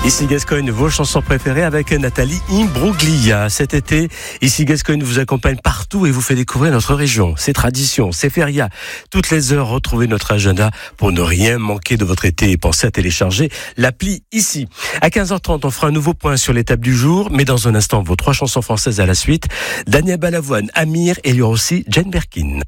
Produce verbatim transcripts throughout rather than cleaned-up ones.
Ici Gascogne, vos chansons préférées avec Nathalie Imbruglia. Cet été, Ici Gascogne vous accompagne partout et vous fait découvrir notre région, ses traditions, ses férias. Toutes les heures, retrouvez notre agenda pour ne rien manquer de votre été et pensez à télécharger l'appli Ici. À quinze heures trente, on fera un nouveau point sur l'étape du jour, mais dans un instant, vos trois chansons françaises à la suite. Daniel Balavoine, Amir et il y aura aussi Jane Birkin.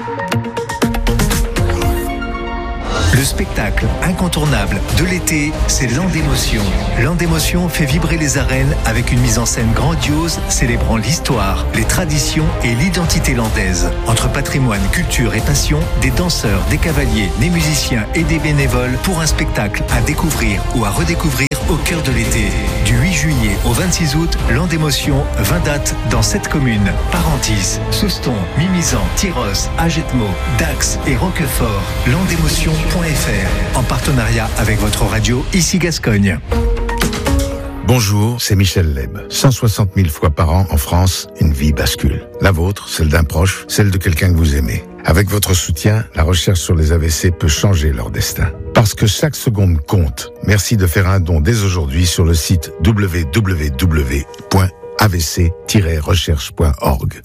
Le spectacle incontournable de l'été, c'est Land d'Émotion. Land d'Émotion fait vibrer les arènes avec une mise en scène grandiose célébrant l'histoire, les traditions et l'identité landaise. Entre patrimoine, culture et passion, des danseurs, des cavaliers, des musiciens et des bénévoles pour un spectacle à découvrir ou à redécouvrir au cœur de l'été. Du huit juillet au vingt-six août, Land d'Émotion, vingt dates dans sept communes. Parentis, Souston, Mimizan, Tyros, Agetmo, Dax et Roquefort. land d'émotion point f r en partenariat avec votre radio Ici Gascogne. Bonjour, c'est Michel Leb. cent soixante mille fois par an en France, une vie bascule. La vôtre, celle d'un proche, celle de quelqu'un que vous aimez. Avec votre soutien, la recherche sur les A V C peut changer leur destin. Parce que chaque seconde compte. Merci de faire un don dès aujourd'hui sur le site w w w point a v c tiret recherche point org.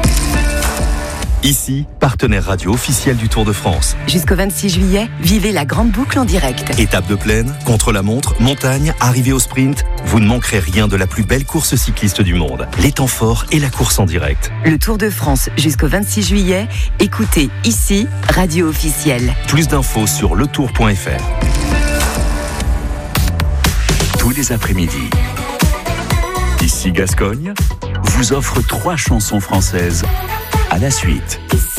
Ici, partenaire radio officiel du Tour de France. Jusqu'au vingt-six juillet, vivez la grande boucle en direct. Étape de plaine, contre-la-montre, montagne, arrivée au sprint, vous ne manquerez rien de la plus belle course cycliste du monde. Les temps forts et la course en direct. Le Tour de France jusqu'au vingt-six juillet, écoutez Ici, radio officielle. Plus d'infos sur le tour point f r. Tous les après-midi, Ici Gascogne vous offre trois chansons françaises à la suite.